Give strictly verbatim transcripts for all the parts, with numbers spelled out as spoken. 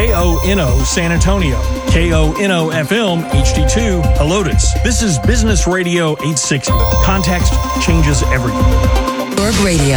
K O N O San Antonio, K O N O F M H D two Helotes. This is Business Radio eight sixty. Context changes everything. Bloomberg Radio.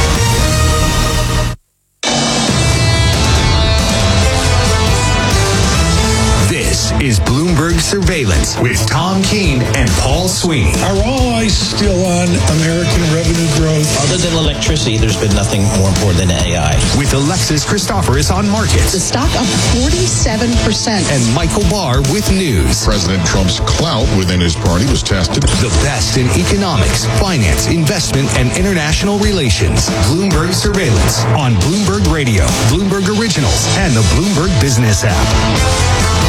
This is Bloomberg Surveillance with Tom Keene and Paul Sweeney. Are all eyes still on American revenue growth? Other than electricity, there's been nothing more important than A I. With Alexis Christoforous on markets. The stock up forty-seven percent. And Michael Barr with news. President Trump's clout within his party was tested. The best in economics, finance, investment, and international relations. Bloomberg Surveillance on Bloomberg Radio, Bloomberg Originals, and the Bloomberg Business app.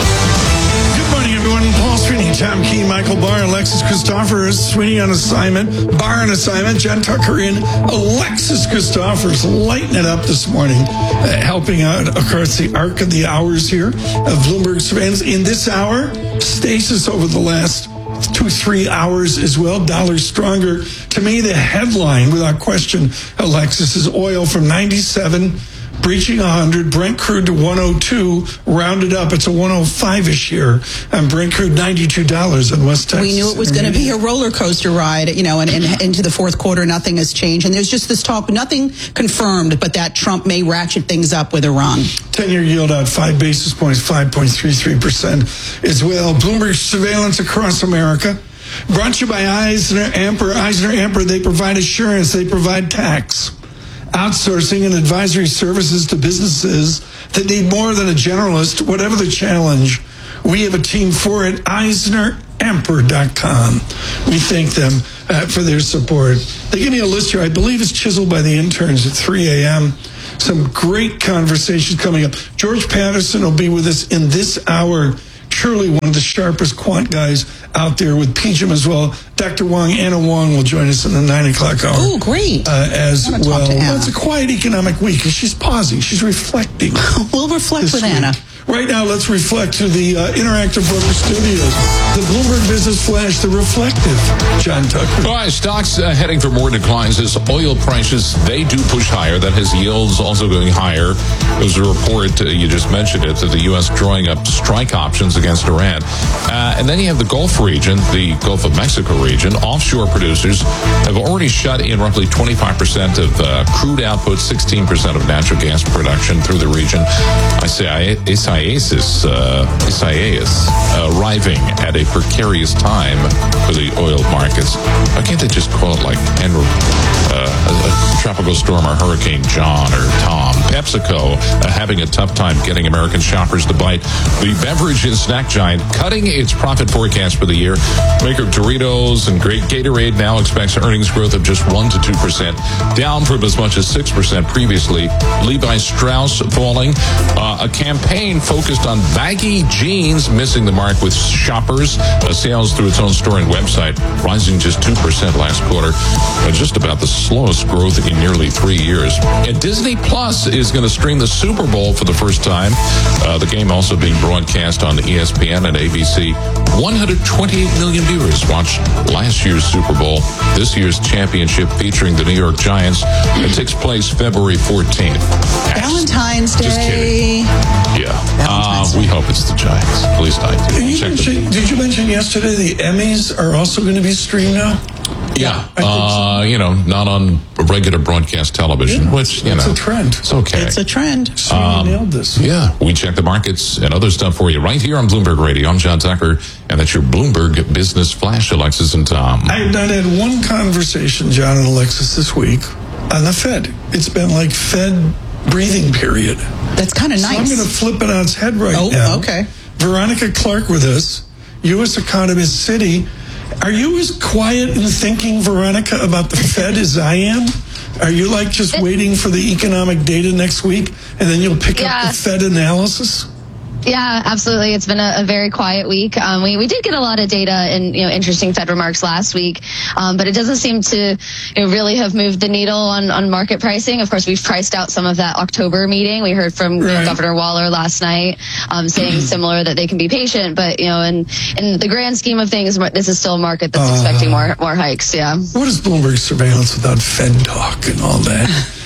Good morning, everyone. Paul Sweeney, Tom Keene, Michael Barr, Alexis Christoforous, Sweeney on assignment, Barr on assignment, Jen Tucker in, Alexis Christoforous lighting it up this morning, uh, helping out, of course, the arc of the hours here of Bloomberg Surveillance. In this hour, stasis over the last two, three hours as well, dollar stronger. To me, the headline, without question, Alexis, is oil from ninety-seven breaching one hundred, Brent crude to one oh two, rounded up. It's a one oh five-ish here. And Brent crude ninety-two dollars in West Texas. We knew it was going to be a roller coaster ride, you know, and, and into the fourth quarter, nothing has changed. And there's just this talk, nothing confirmed, but that Trump may ratchet things up with Iran. ten-year yield out five basis points, five point three three percent as well. Bloomberg Surveillance across America. Brought to you by Eisner Amper. Eisner Amper, they provide assurance, they provide tax, outsourcing and advisory services to businesses that need more than a generalist, whatever the challenge. We have a team for it, eisner amper dot com. We thank them uh, for their support. They give me a list here. I believe it's chiseled by the interns at three a.m. Some great conversations coming up. George Patterson will be with us in this hour. Truly one of the sharpest quant guys out there with P G I M as well. Doctor Wong, Anna Wong, will join us in the nine o'clock hour. Oh, great. Uh, as well. well. It's a quiet economic week. She's pausing. She's reflecting. We'll reflect with week. Anna. Right now, let's reflect to the uh, Interactive Broker Studios. The Bloomberg Business Flash, the reflective John Tucker. All right, stocks uh, heading for more declines as oil prices, they do push higher. That has yields also going higher. There's a report, uh, you just mentioned it, that the U S drawing up strike options against Iran. Uh, and then you have the Gulf region, the Gulf of Mexico region. Offshore producers have already shut in roughly twenty-five percent of uh, crude output, sixteen percent of natural gas production through the region. I say I, I Isaias, uh, Isaias uh, arriving at a precarious time for the oil markets. Why can't they just call it like Henry, uh, a, a tropical storm or Hurricane John or Tom? PepsiCo uh, having a tough time getting American shoppers to bite. The beverage and snack giant cutting its profit forecast for the year. Maker of Doritos and Great Gatorade now expects earnings growth of just one to two percent, down from as much as six percent previously. Levi Strauss falling. Uh, a campaign focused on baggy jeans, missing the mark with shoppers. Uh, sales through its own store and website rising just two percent last quarter. Uh, just about the slowest growth in nearly three years. And Disney Plus is going to stream the Super Bowl for the first time. Uh, the game also being broadcast on E S P N and A B C. one hundred twenty-eight million viewers watched last year's Super Bowl. This year's championship featuring the New York Giants. It takes place February fourteenth. Valentine's Day. Just kidding. Yeah. Uh, we hope it's the Giants. At least I do. Did you, mention, did you mention yesterday the Emmys are also going to be streamed now? Yeah. Uh, so. You know, not on regular broadcast television, yeah, which, you it's know. It's a trend. It's okay. It's a trend. So um, you nailed this. Yeah. We check the markets and other stuff for you right here on Bloomberg Radio. I'm John Tucker, and that's your Bloomberg Business Flash, Alexis and Tom. I have not had one conversation, John and Alexis, this week on the Fed. It's been like Fed breathing period. That's kind of so nice. I'm going to flip it on its head right oh, now. Oh, okay. Veronica Clark with us, U S economist Citi. Are you as quiet in thinking, Veronica, about the Fed as I am? Are you like just waiting for the economic data next week and then you'll pick yeah. up the Fed analysis? Yeah, absolutely. It's been a, a very quiet week. Um, we, we did get a lot of data and, you know, interesting Fed remarks last week, um, but it doesn't seem to, you know, really have moved the needle on, on market pricing. Of course, we've priced out some of that October meeting. We heard from right. you know, Governor Waller last night, um, saying similar that they can be patient, but, you know, in, in the grand scheme of things, this is still a market that's uh, expecting more, more hikes. Yeah. What is Bloomberg Surveillance without Fed talk and all that?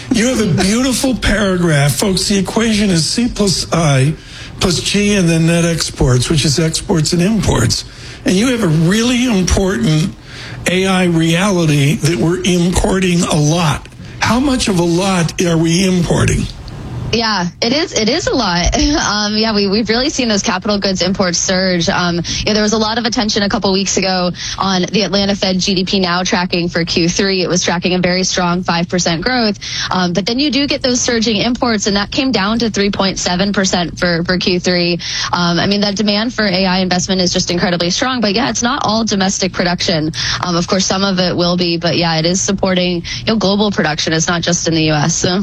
You have a beautiful paragraph. Folks, the equation is C plus I plus G and then net exports, which is exports and imports. And you have a really important A I reality that we're importing a lot. How much of a lot are we importing? Yeah, it is. It is a lot. Um, yeah, we, we've really seen those capital goods imports surge. Um, yeah, there was a lot of attention a couple weeks ago on the Atlanta Fed G D P Now tracking for Q three. It was tracking a very strong five percent growth. Um, but then you do get those surging imports, and that came down to three point seven percent for, for Q three. Um, I mean, that demand for A I investment is just incredibly strong. But yeah, it's not all domestic production. Um, of course, some of it will be. But yeah, it is supporting you know, global production. It's not just in the U S. So.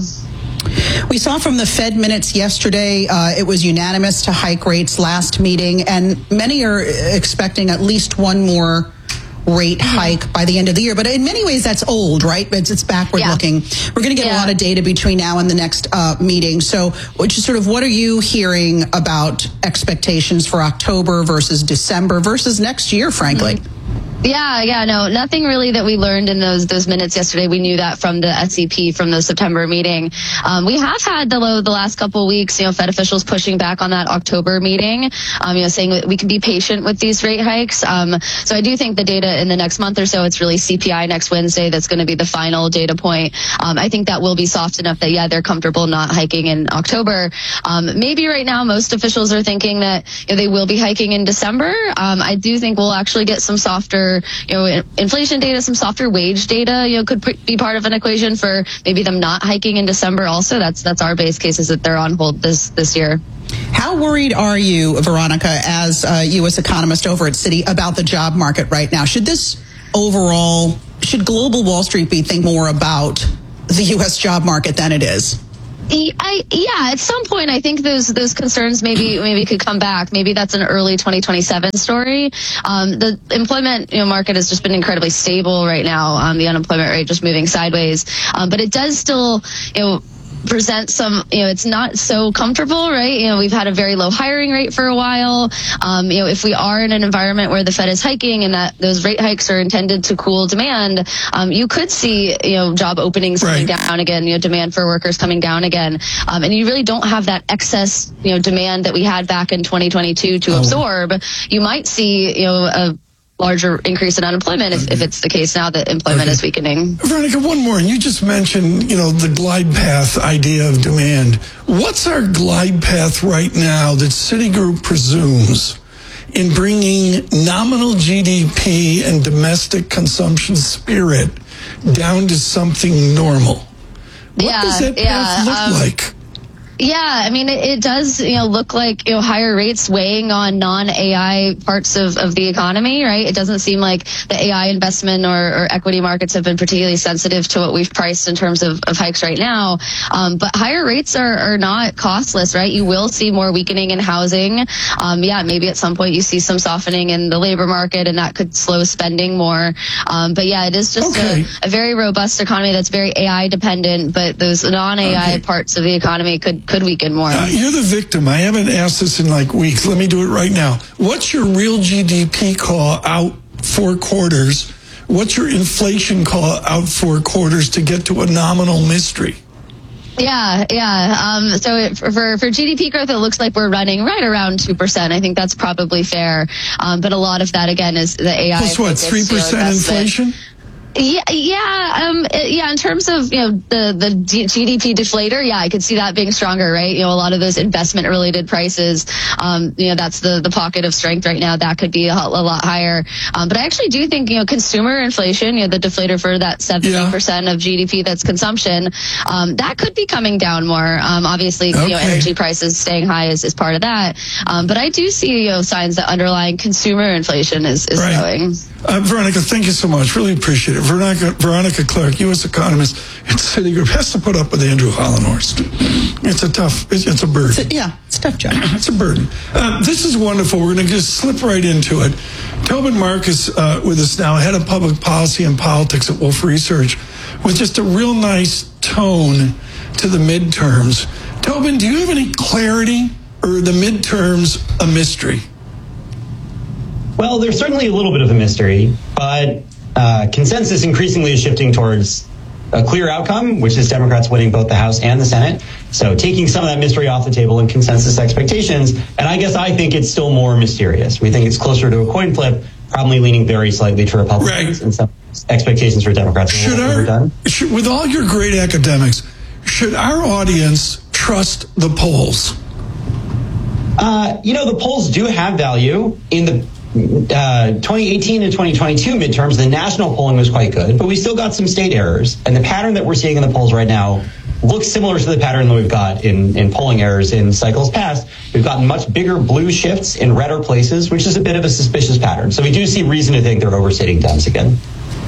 We saw from the Fed minutes yesterday, uh, it was unanimous to hike rates last meeting, and many are expecting at least one more rate hike by the end of the year. But in many ways, that's old, right? It's, it's backward yeah. looking. We're going to get yeah. a lot of data between now and the next uh, meeting. So which is sort of what are you hearing about expectations for October versus December versus next year, frankly? Mm-hmm. Yeah, yeah, no, nothing really that we learned in those those minutes yesterday. We knew that from the S E P, from the September meeting. Um, we have had the low the last couple of weeks, you know, Fed officials pushing back on that October meeting, um, you know, saying that we can be patient with these rate hikes. Um, so I do think the data in the next month or so, it's really C P I next Wednesday that's going to be the final data point. Um, I think that will be soft enough that, yeah, they're comfortable not hiking in October. Um, maybe right now most officials are thinking that you know, they will be hiking in December. Um, I do think we'll actually get some softer you know, inflation data, some softer wage data, you know, could be part of an equation for maybe them not hiking in December also. That's that's our base case, is that they're on hold this, this year. How worried are you, Veronica, as a U S economist over at Citi, about the job market right now? Should this overall, should global Wall Street be thinking more about the U S job market than it is? I, yeah, at some point, I think those those concerns maybe maybe could come back. Maybe that's an early twenty twenty-seven story. Um, the employment you know, market has just been incredibly stable right now. Um, the unemployment rate just moving sideways, um, but it does still, you know. present some, you know, it's not so comfortable, right? You know, we've had a very low hiring rate for a while. Um, you know, if we are in an environment where the Fed is hiking and that those rate hikes are intended to cool demand, um, you could see, you know, job openings coming right. down again, you know, demand for workers coming down again. Um, and you really don't have that excess, you know, demand that we had back in twenty twenty-two to oh. absorb. You might see, you know, a larger increase in unemployment if, if it's the case now that employment okay. is weakening. Veronica, one more. You just mentioned, you know, the glide path idea of demand. What's our glide path right now that Citigroup presumes in bringing nominal G D P and domestic consumption spirit down to something normal? What yeah, does that path yeah, look um, like? Yeah, I mean, it, it does, you know, look like, you know, higher rates weighing on non-A I parts of, of the economy, right? It doesn't seem like the A I investment or, or equity markets have been particularly sensitive to what we've priced in terms of, of hikes right now. Um, but higher rates are, are not costless, right? You will see more weakening in housing. Um, yeah, maybe at some point you see some softening in the labor market and that could slow spending more. Um, but yeah, it is just okay. a, a very robust economy that's very A I dependent, but those non-A I okay. parts of the economy could could weaken more. Uh, you're the victim. I haven't asked this in like weeks. Let me do it right now. What's your real G D P call out four quarters? What's your inflation call out four quarters to get to a nominal mystery? Yeah, yeah. Um, so it, for for G D P growth, it looks like we're running right around two percent. I think that's probably fair. Um, but a lot of that, again, is the A I. Plus what, three percent inflation? Yeah, yeah, um, yeah. In terms of you know the the G D P deflator, yeah, I could see that being stronger, right? You know, a lot of those investment related prices, um, you know, that's the the pocket of strength right now. That could be a, a lot higher. Um, but I actually do think you know consumer inflation, you know, the deflator for that seventy percent of G D P that's consumption, um, that could be coming down more. Um, obviously, okay. you know, energy prices staying high is, is part of that. Um, but I do see you know signs that underlying consumer inflation is is right. growing. Uh, Veronica, thank you so much. Really appreciate it. Veronica, Veronica Clark, U S economist at Citigroup, has to put up with Andrew Hollenhorst. It's a tough, it's, it's a burden. It's a, yeah, it's a tough job. It's a burden. Uh, this is wonderful. We're going to just slip right into it. Tobin Marcus uh, with us now, head of public policy and politics at Wolfe Research, with just a real nice tone to the midterms. Tobin, do you have any clarity, or are the midterms a mystery? Well, there's certainly a little bit of a mystery, but uh, consensus increasingly is shifting towards a clear outcome, which is Democrats winning both the House and the Senate. So taking some of that mystery off the table and consensus expectations. And I guess I think it's still more mysterious. We think it's closer to a coin flip, probably leaning very slightly to Republicans, right, and some expectations for Democrats are should our, done. Should, with all your great academics, should our audience trust the polls? Uh, you know, the polls do have value. In the uh, twenty eighteen and twenty twenty-two midterms, the national polling was quite good, but we still got some state errors. And the pattern that we're seeing in the polls right now looks similar to the pattern that we've got in, in polling errors in cycles past. We've gotten much bigger blue shifts in redder places, which is a bit of a suspicious pattern. So we do see reason to think they're overstating Dems again.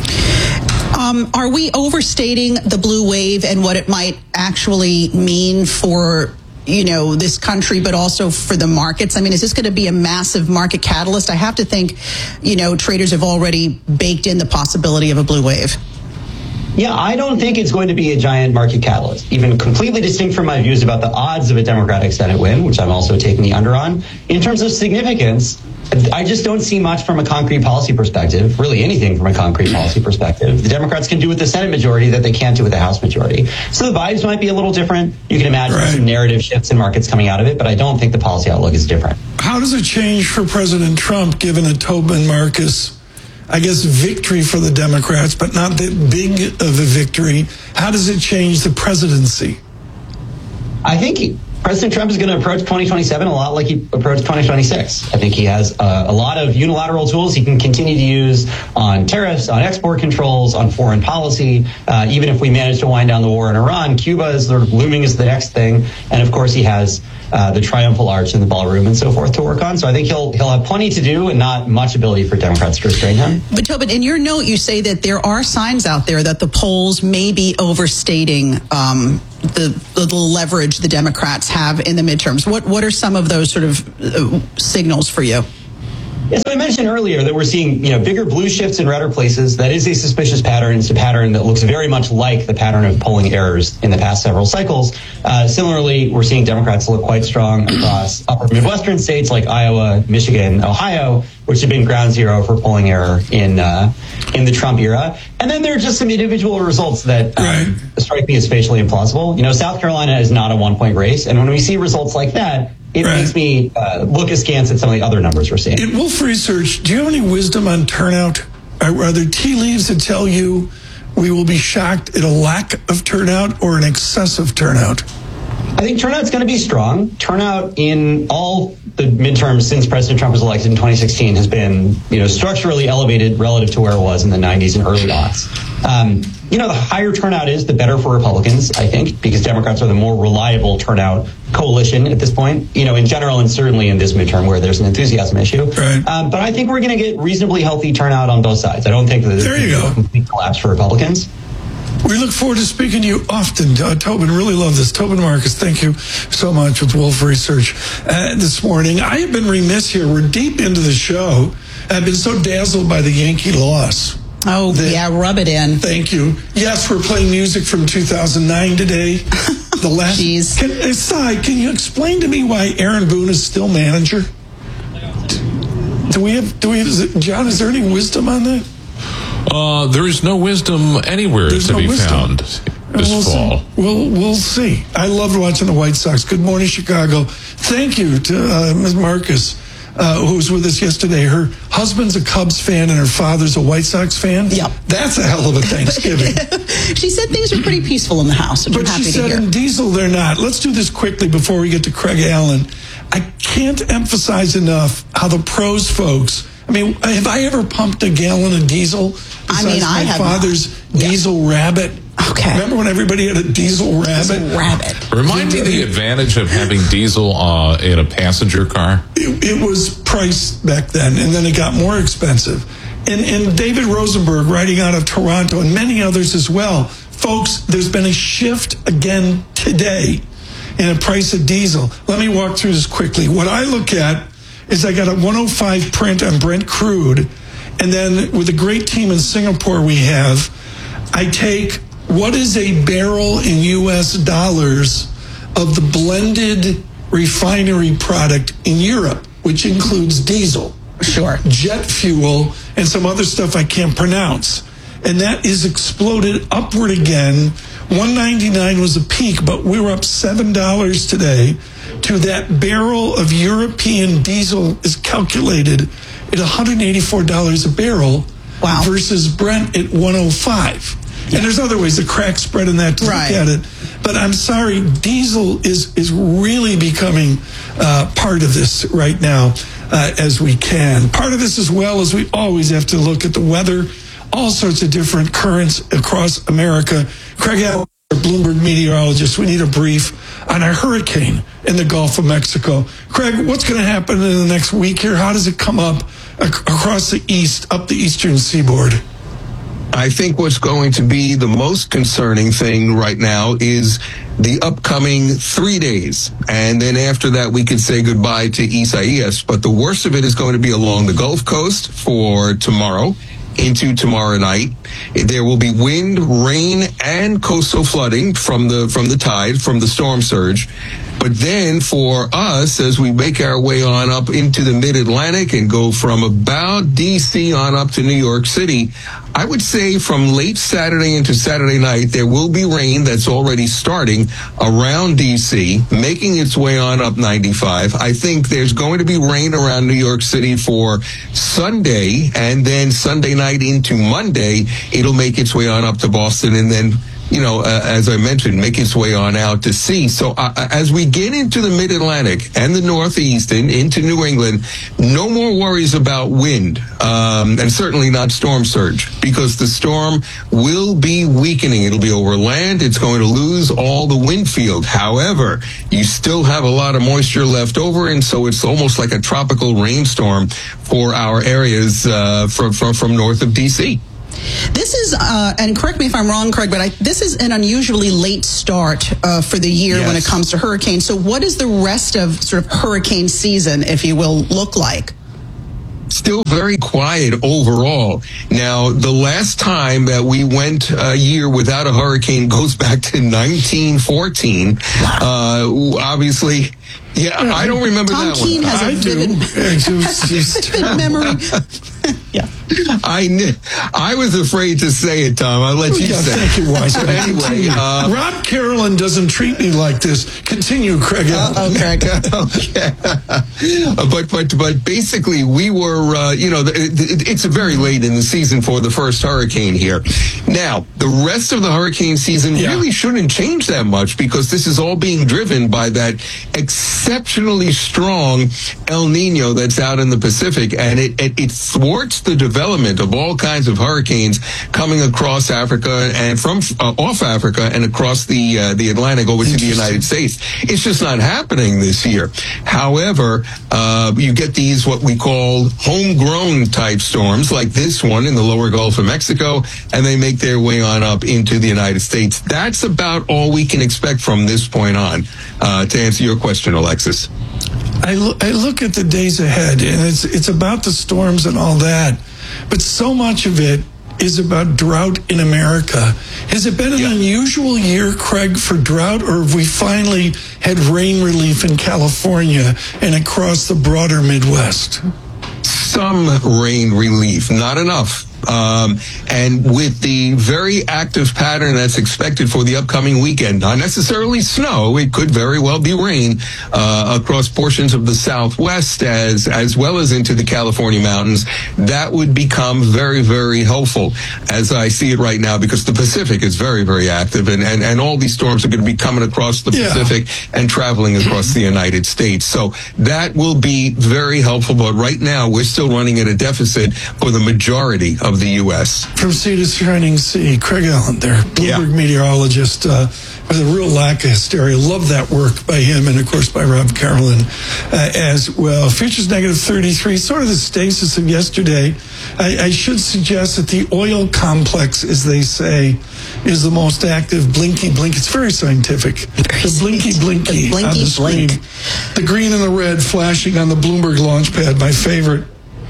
Um, are we overstating the blue wave and what it might actually mean for, you know, this country, but also for the markets? I mean, is this going to be a massive market catalyst? I have to think, you know, traders have already baked in the possibility of a blue wave. Yeah, I don't think it's going to be a giant market catalyst, even completely distinct from my views about the odds of a Democratic Senate win, which I'm also taking the under on. In terms of significance, I just don't see much from a concrete policy perspective, really anything from a concrete policy perspective. The Democrats can do with the Senate majority that they can't do with the House majority. So the vibes might be a little different. You can imagine right. some narrative shifts in markets coming out of it, but I don't think the policy outlook is different. How does it change for President Trump, given a Tobin Marcus, I guess, victory for the Democrats, but not that big of a victory? How does it change the presidency? I think he, President Trump is going to approach twenty twenty-seven a lot like he approached twenty twenty-six. I think he has uh, a lot of unilateral tools he can continue to use on tariffs, on export controls, on foreign policy. Uh, even if we manage to wind down the war in Iran, Cuba is sort of looming as the next thing. And of course, he has uh, the triumphal arch in the ballroom and so forth to work on. So I think he'll he'll have plenty to do and not much ability for Democrats to restrain him. But Tobin, in your note, you say that there are signs out there that the polls may be overstating um, the, the the leverage the Democrats have in the midterms. What what are some of those sort of uh, signals for you? As I mentioned earlier, that we're seeing, you know, bigger blue shifts in redder places. That is a suspicious pattern. It's a pattern that looks very much like the pattern of polling errors in the past several cycles. Uh, similarly, we're seeing Democrats look quite strong across upper Midwestern states like Iowa, Michigan, Ohio, which have been ground zero for polling error in uh, in the Trump era. And then there are just some individual results that um, right. strike me as facially implausible. You know, South Carolina is not a one-point race. And when we see results like that, it right. makes me uh, look askance at some of the other numbers we're seeing. In Wolf Research, do you have any wisdom on turnout? Are, are there tea leaves that tell you we will be shocked at a lack of turnout or an excessive turnout? I think turnout's going to be strong. Turnout in all the midterms since President Trump was elected in twenty sixteen has been, you know, structurally elevated relative to where it was in the nineties and early aughts. Um, you know, the higher turnout is, the better for Republicans, I think, because Democrats are the more reliable turnout coalition at this point, you know, in general and certainly in this midterm where there's an enthusiasm issue. Right. Um, but I think we're going to get reasonably healthy turnout on both sides. I don't think that this is a complete collapse for Republicans. We look forward to speaking to you often, uh, Tobin. Really love this. Tobin Marcus, thank you so much with Wolf Research uh, this morning. I have been remiss here. We're deep into the show. I've been so dazzled by the Yankee loss. Oh, that, yeah, rub it in. Thank you. Yes, we're playing music from two thousand nine today. The last. Jeez. Can, aside, can you explain to me why Aaron Boone is still manager? Do we have, do we have, is it, John, is there any wisdom on that? Uh, there is no wisdom anywhere There's to no be wisdom. found this we'll fall. See. We'll, we'll see. I loved watching the White Sox. Good morning, Chicago. Thank you to uh, Miz Marcus, uh, who was with us yesterday. Her husband's a Cubs fan and her father's a White Sox fan. Yep. That's a hell of a Thanksgiving. She said things were pretty peaceful in the house, which but I'm happy she to said hear. in Diesel they're not. Let's do this quickly before we get to Craig Allen. I can't emphasize enough how the pros folks, I mean, have I ever pumped a gallon of diesel? I mean, I my have father's not. diesel yeah. rabbit. Okay. Remember when everybody had a diesel rabbit? Diesel rabbit. Remind me the advantage of having diesel uh, in a passenger car. It, it was priced back then, and then it got more expensive. And, and David Rosenberg, writing out of Toronto, and many others as well. Folks, there's been a shift again today in the price of diesel. Let me walk through this quickly. What I look at is I got a one oh five print on Brent crude, and then with a great team in Singapore we have, I take what is a barrel in U S dollars of the blended refinery product in Europe, which includes diesel, sure, jet fuel, and some other stuff I can't pronounce. and that is exploded upward again. one ninety-nine was a peak, but we were up seven dollars today to that barrel of European diesel is calculated at one hundred eighty-four dollars a barrel. Wow. Versus Brent at one oh five. Yeah. And there's other ways, the crack spread in that to right. look at it. But I'm sorry, diesel is, is really becoming uh, part of this right now uh, as we can. Part of this as well is we always have to look at the weather, all sorts of different currents across America. Craig Allen, our Bloomberg meteorologist, we need a brief on a hurricane in the Gulf of Mexico. Craig, what's going to happen in the next week here? How does it come up across the east, up the eastern seaboard? I think what's going to be the most concerning thing right now is the upcoming three days. And then after that, we could say goodbye to Isaias. But the worst of it is going to be along the Gulf Coast for tomorrow into tomorrow night. There will be wind, rain, and coastal flooding from the from the tide, from the storm surge. But then for us, as we make our way on up into the mid-Atlantic and go from about D C on up to New York City, I would say from late Saturday into Saturday night, there will be rain that's already starting around D C, making its way on up ninety-five. I think there's going to be rain around New York City for Sunday, and then Sunday night into Monday, it'll make its way on up to Boston, and then you know, uh, as I mentioned, make its way on out to sea. So uh, as we get into the mid-Atlantic and the Northeast and into New England, no more worries about wind, um, and certainly not storm surge, because the storm will be weakening. It'll be over land. It's going to lose all the wind field. However, you still have a lot of moisture left over, and so it's almost like a tropical rainstorm for our areas uh, from, from, from north of D C. This is, uh, and correct me if I'm wrong, Craig, but I, this is an unusually late start uh, for the year yes. when it comes to hurricanes. So what does the rest of sort of hurricane season, if you will, look like? Still very quiet overall. Now, the last time that we went a year without a hurricane goes back to nineteen fourteen. Uh, obviously, yeah, yeah, I don't remember Tom that Keene one. has a I vivid, has a vivid memory. Yeah. I knew, I was afraid to say it, Tom. I'll let you yeah, say thank it. you, Weiss. But anyway, uh, Rob Carolyn doesn't treat me like this. Continue, Craig. Uh, oh, Craig. okay. but but but basically, we were, uh, you know, it's very late in the season for the first hurricane here. Now, the rest of the hurricane season yeah. really shouldn't change that much, because this is all being driven by that exceptionally strong El Nino that's out in the Pacific, and it it, it thwarts the development of all kinds of hurricanes coming across Africa and from uh, off Africa and across the uh, the Atlantic over to the United States. It's just not happening this year. However, uh, you get these what we call homegrown type storms, like this one in the lower Gulf of Mexico, and they make their way on up into the United States. That's about all we can expect from this point on. Uh, to answer your question, Alexis. I look, I look at the days ahead, and it's it's about the storms and all that, but so much of it is about drought in America. Has it been an yeah. unusual year, Craig, for drought, or have we finally had rain relief in California and across the broader Midwest? Some rain relief, not enough. Um, and with the very active pattern that's expected for the upcoming weekend, not necessarily snow, it could very well be rain uh, across portions of the Southwest as as well as into the California mountains. That would become very, very helpful as I see it right now, because the Pacific is very, very active, and, and, and all these storms are going to be coming across the yeah. Pacific and traveling across the United States. So that will be very helpful. But right now, we're still running at a deficit for the majority of the U S From sea to shining sea, Craig Allen there, Bloomberg yeah. meteorologist, uh, with a real lack of hysteria. Love that work by him, and of course by Rob Carolyn uh, as well. Futures negative thirty-three, sort of the stasis of yesterday. I, I should suggest that the oil complex, as they say, is the most active. Blinky blink. It's very scientific. The blinky blinky the blinky on the screen. blink. The green and the red flashing on the Bloomberg Launchpad, my favorite.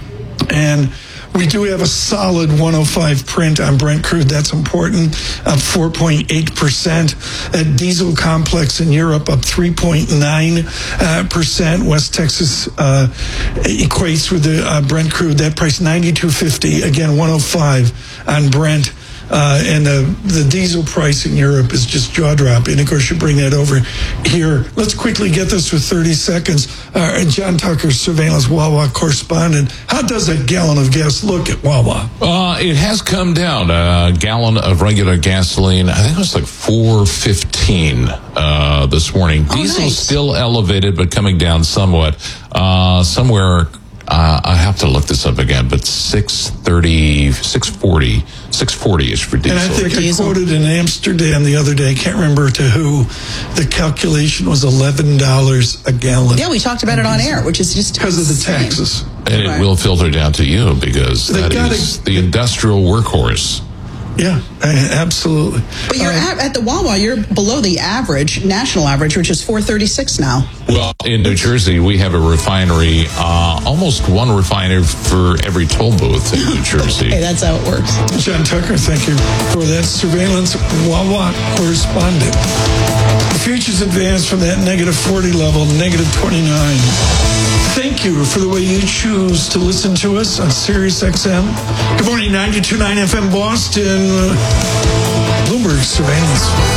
And we do have a solid one oh five print on Brent crude. That's important, up four point eight percent. A diesel complex in Europe up three point nine percent. West Texas uh, equates with the uh, Brent crude. That price ninety-two fifty. Again, one oh five on Brent. uh, and the, the diesel price in Europe is just jaw-dropping. Of course, you bring that over here. Let's quickly get this with thirty seconds. Uh, John Tucker, surveillance Wawa correspondent. How does a gallon of gas look at Wawa? Uh, it has come down. A gallon of regular gasoline, I think it was like four fifteen uh, this morning. Oh, Diesel nice. still elevated, but coming down somewhat. Uh, somewhere, uh, I have to look this up again, but six thirty, six forty, six forty-ish for diesel. And I think For I diesel. quoted in Amsterdam the other day, I can't remember to who, the calculation was eleven dollars a gallon. Yeah, we talked about it on air, which is just Because of the insane. taxes. And it Right. will filter down to you because They that gotta- is the industrial workhorse. Yeah, I- absolutely. But you're All right. at, at the Wawa, you're below the average, national average, which is four thirty-six now. Well, in New Jersey, we have a refinery, uh, almost one refiner for every toll booth in New Jersey. Hey, that's how it works. John Tucker, thank you for that surveillance Wawa correspondent. The futures advanced from that negative forty level, negative twenty-nine. Thank you for the way you choose to listen to us on Sirius X M. Good morning, ninety-two point nine F M Boston, Bloomberg Surveillance.